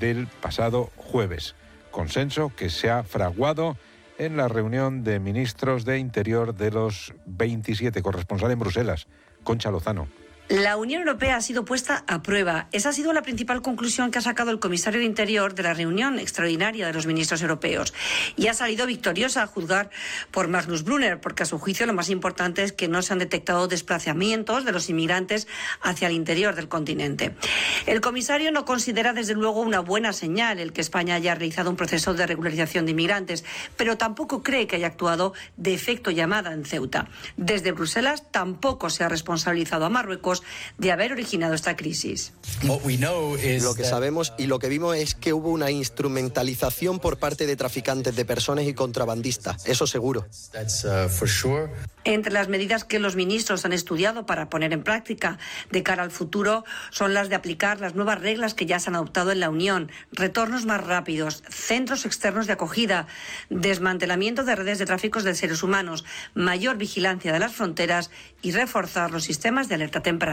del pasado jueves. Consenso que se ha fraguado en la reunión de ministros de Interior de los 27. Corresponsal en Bruselas, Concha Lozano. La Unión Europea ha sido puesta a prueba. Esa ha sido la principal conclusión que ha sacado el comisario de Interior de la reunión extraordinaria de los ministros europeos. Y ha salido victoriosa a juzgar por Magnus Brunner, porque a su juicio lo más importante es que no se han detectado desplazamientos de los inmigrantes hacia el interior del continente. El comisario no considera desde luego una buena señal el que España haya realizado un proceso de regularización de inmigrantes, pero tampoco cree que haya actuado de efecto llamada en Ceuta. Desde Bruselas tampoco se ha responsabilizado a Marruecos de haber originado esta crisis. Lo que sabemos y lo que vimos es que hubo una instrumentalización por parte de traficantes de personas y contrabandistas, eso seguro. Entre las medidas que los ministros han estudiado para poner en práctica de cara al futuro son las de aplicar las nuevas reglas que ya se han adoptado en la Unión, retornos más rápidos, centros externos de acogida, desmantelamiento de redes de tráficos de seres humanos, mayor vigilancia de las fronteras y reforzar los sistemas de alerta temprana.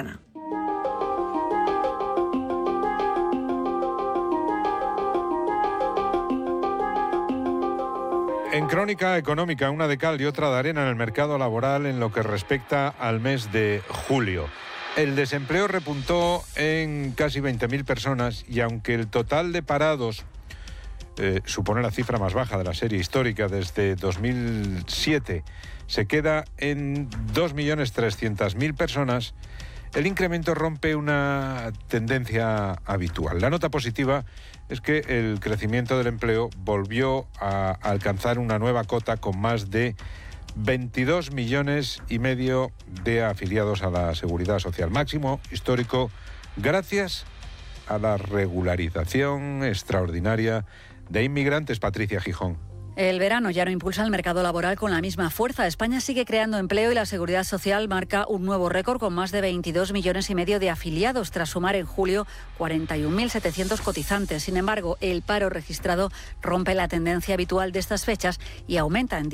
En Crónica Económica, una de cal y otra de arena en el mercado laboral en lo que respecta al mes de julio. El desempleo repuntó en casi 20.000 personas y aunque el total de parados supone la cifra más baja de la serie histórica desde 2007, se queda en 2.300.000 personas, el incremento rompe una tendencia habitual. La nota positiva es que el crecimiento del empleo volvió a alcanzar una nueva cota con más de 22,5 millones de afiliados a la Seguridad Social, máximo histórico gracias a la regularización extraordinaria de inmigrantes. Patricia Gijón. El verano ya no impulsa el mercado laboral con la misma fuerza. España sigue creando empleo y la Seguridad Social marca un nuevo récord con más de 22,5 millones de afiliados, tras sumar en julio 41.700 cotizantes. Sin embargo, el paro registrado rompe la tendencia habitual de estas fechas y aumenta en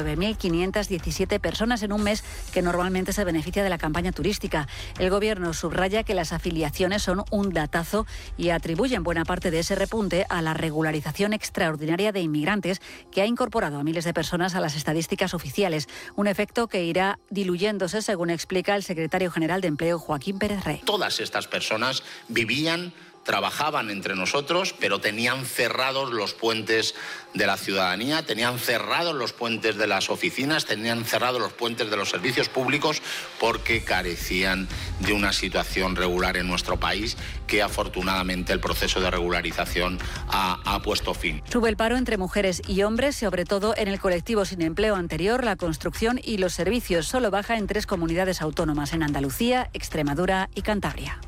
19.517 personas en un mes que normalmente se beneficia de la campaña turística. El Gobierno subraya que las afiliaciones son un datazo y atribuyen buena parte de ese repunte a la regularización extraordinaria de inmigrantes que ha incorporado a miles de personas a las estadísticas oficiales, un efecto que irá diluyéndose, según explica el secretario general de Empleo, Joaquín Pérez Rey. Todas estas personas vivían, trabajaban entre nosotros, pero tenían cerrados los puentes de la ciudadanía, tenían cerrados los puentes de las oficinas, tenían cerrados los puentes de los servicios públicos porque carecían de una situación regular en nuestro país que afortunadamente el proceso de regularización ha puesto fin. Sube el paro entre mujeres y hombres, sobre todo en el colectivo sin empleo anterior, la construcción y los servicios. Solo baja en 3 comunidades autónomas, en Andalucía, Extremadura y Cantabria.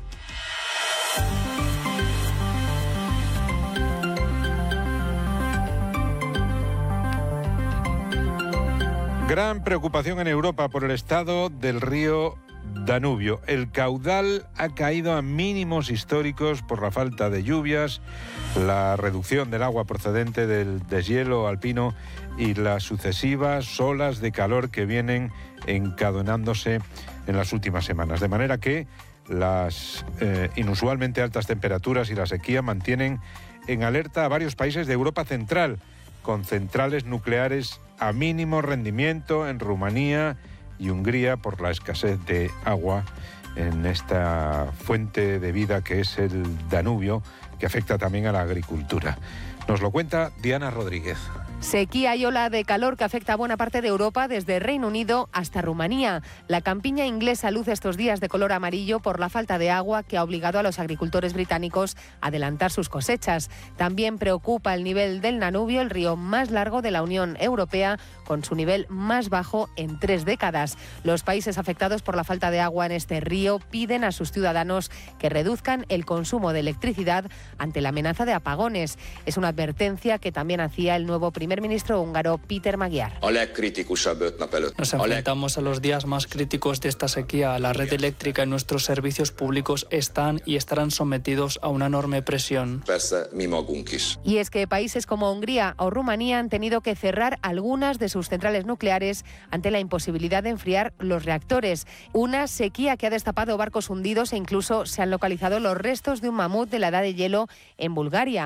Gran preocupación en Europa por el estado del río Danubio. El caudal ha caído a mínimos históricos por la falta de lluvias, la reducción del agua procedente del deshielo alpino y las sucesivas olas de calor que vienen encadenándose en las últimas semanas. De manera que las inusualmente altas temperaturas y la sequía mantienen en alerta a varios países de Europa Central, con centrales nucleares a mínimo rendimiento en Rumanía y Hungría por la escasez de agua en esta fuente de vida que es el Danubio, que afecta también a la agricultura. Nos lo cuenta Diana Rodríguez. Sequía y ola de calor que afecta a buena parte de Europa, desde Reino Unido hasta Rumanía. La campiña inglesa luce estos días de color amarillo por la falta de agua que ha obligado a los agricultores británicos a adelantar sus cosechas. También preocupa el nivel del Danubio, el río más largo de la Unión Europea, con su nivel más bajo en 3 décadas. Los países afectados por la falta de agua en este río piden a sus ciudadanos que reduzcan el consumo de electricidad ante la amenaza de apagones. Es una advertencia que también hacía el nuevo primer ministro húngaro Péter Magyar. Nos enfrentamos a los días más críticos de esta sequía. La red eléctrica y nuestros servicios públicos están y estarán sometidos a una enorme presión. Y es que países como Hungría o Rumanía han tenido que cerrar algunas de sus centrales nucleares ante la imposibilidad de enfriar los reactores. Una sequía que ha destapado barcos hundidos e incluso se han localizado los restos de un mamut de la edad de hielo en Bulgaria.